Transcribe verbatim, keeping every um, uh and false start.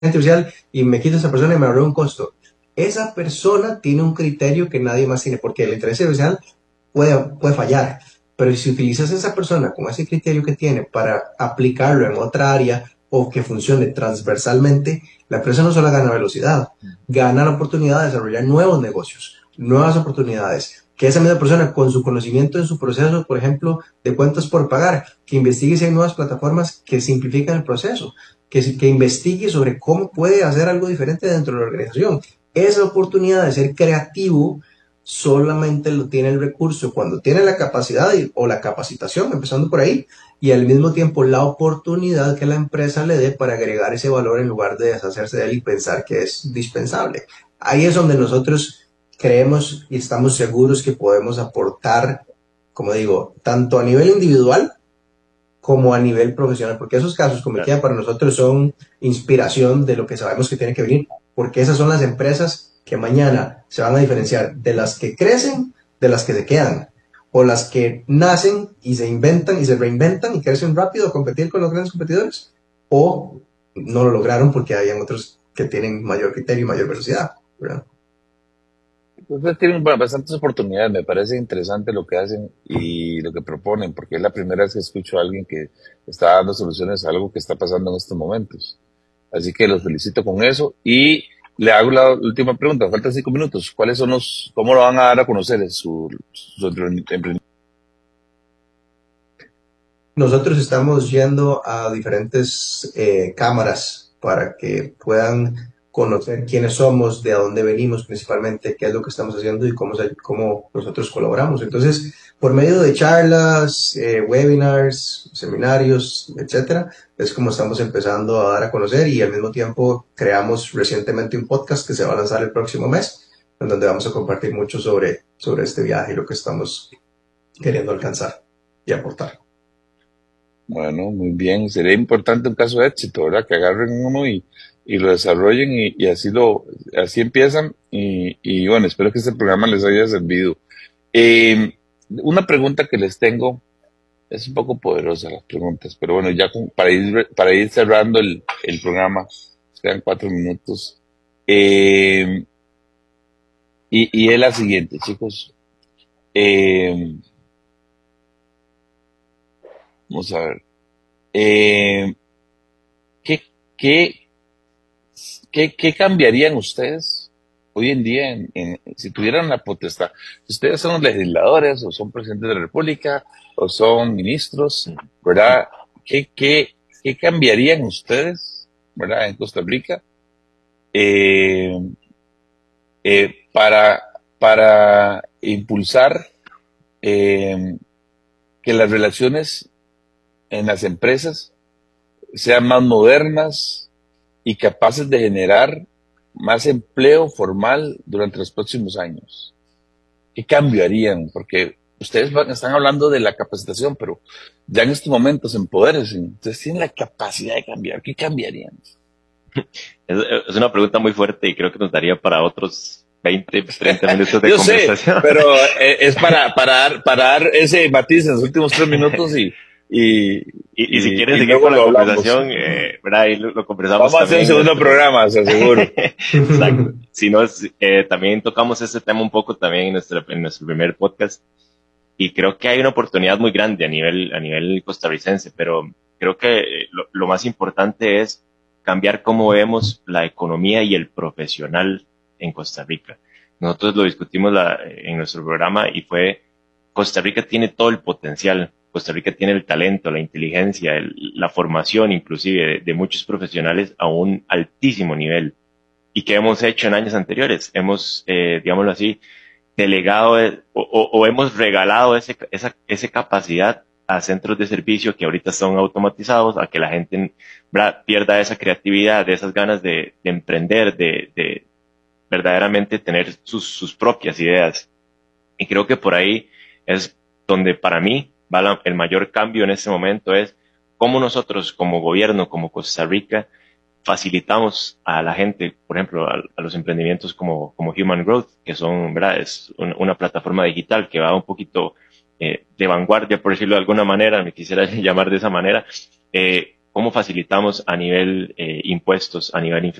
artificial y me quito a esa persona y me ahorro un costo. Esa persona tiene un criterio que nadie más tiene, porque la inteligencia artificial puede, puede fallar, pero si utilizas a esa persona con ese criterio que tiene para aplicarlo en otra área o que funcione transversalmente, la empresa no solo gana velocidad, gana la oportunidad de desarrollar nuevos negocios, nuevas oportunidades, que esa misma persona con su conocimiento en su proceso, por ejemplo, de cuentas por pagar, que investigue si hay nuevas plataformas que simplifican el proceso, que, que investigue sobre cómo puede hacer algo diferente dentro de la organización. Esa oportunidad de ser creativo solamente lo tiene el recurso cuando tiene la capacidad y, o la capacitación, empezando por ahí, y al mismo tiempo la oportunidad que la empresa le dé para agregar ese valor en lugar de deshacerse de él y pensar que es dispensable. Ahí es donde nosotros creemos y estamos seguros que podemos aportar, como digo, tanto a nivel individual como a nivel profesional, porque esos casos, como claro, para nosotros son inspiración de lo que sabemos que tiene que venir, porque esas son las empresas que mañana se van a diferenciar de las que crecen, de las que se quedan, o las que nacen y se inventan y se reinventan y crecen rápido a competir con los grandes competidores, o no lo lograron porque habían otros que tienen mayor criterio y mayor velocidad, ¿verdad? Ustedes tienen bastantes oportunidades, me parece interesante lo que hacen y lo que proponen, porque es la primera vez que escucho a alguien que está dando soluciones a algo que está pasando en estos momentos. Así que los felicito con eso y le hago la última pregunta, faltan cinco minutos. ¿Cuáles son los, cómo lo van a dar a conocer su, su emprendimiento? Nosotros estamos yendo a diferentes eh, cámaras para que puedan conocer quiénes somos, de dónde venimos principalmente, qué es lo que estamos haciendo y cómo, cómo nosotros colaboramos. Entonces, por medio de charlas, eh, webinars, seminarios, etcétera, es como estamos empezando a dar a conocer y al mismo tiempo creamos recientemente un podcast que se va a lanzar el próximo mes, en donde vamos a compartir mucho sobre, sobre este viaje y lo que estamos queriendo alcanzar y aportar. Bueno, muy bien. Sería importante un caso de éxito, ¿verdad? Que agarren uno y, y lo desarrollen y, y así lo, así empiezan. Y, y bueno, espero que este programa les haya servido. Eh, una pregunta que les tengo, es un poco poderosa las preguntas, pero bueno, ya con, para ir, para ir cerrando el, el programa, quedan cuatro minutos. Eh, y, y es la siguiente, chicos. Eh, vamos a ver. Eh, ¿qué, qué, qué, ¿Qué cambiarían ustedes hoy en día en, en, si tuvieran la potestad? Ustedes son legisladores o son presidentes de la República o son ministros, ¿verdad? ¿Qué, qué, qué cambiarían ustedes, ¿verdad? En Costa Rica eh, eh, para, para impulsar eh, que las relaciones en las empresas sean más modernas y capaces de generar más empleo formal durante los próximos años? ¿Qué cambiarían? Porque ustedes van, están hablando de la capacitación, pero ya en estos momentos empodérense. Ustedes tienen la capacidad de cambiar. ¿Qué cambiarían? Es, es una pregunta muy fuerte y creo que nos daría para otros veinte, treinta minutos de Yo conversación. Sé, pero eh, es para, para, dar, para dar ese matiz en los últimos tres minutos y... Y, y, y, y si quieren y seguir con la conversación, eh, ¿verdad? Ahí lo, lo conversamos. Vamos a hacer un segundo nuestro... programa, se aseguro. Exacto. Si no, eh, también tocamos este tema un poco también en nuestro, en nuestro primer podcast. Y creo que hay una oportunidad muy grande a nivel, a nivel costarricense, pero creo que lo, lo más importante es cambiar cómo vemos la economía y el profesional en Costa Rica. Nosotros lo discutimos la, en nuestro programa y fue, Costa Rica tiene todo el potencial. Costa Rica tiene el talento, la inteligencia, el, la formación inclusive de, de muchos profesionales a un altísimo nivel. ¿Y qué hemos hecho en años anteriores? Hemos, eh, digámoslo así, delegado o, o, o hemos regalado ese, esa, esa capacidad a centros de servicio que ahorita son automatizados, a que la gente ¿verdad? Pierda esa creatividad, de esas ganas de, de emprender, de, de verdaderamente tener sus, sus propias ideas. Y creo que por ahí es donde para mí va la, el mayor cambio en este momento, es cómo nosotros como gobierno, como Costa Rica, facilitamos a la gente, por ejemplo, a, a los emprendimientos como, como Human Growth, que son, ¿verdad? Es un, una plataforma digital que va un poquito eh, de vanguardia, por decirlo de alguna manera, me quisiera llamar de esa manera, eh, cómo facilitamos a nivel eh, impuestos, a nivel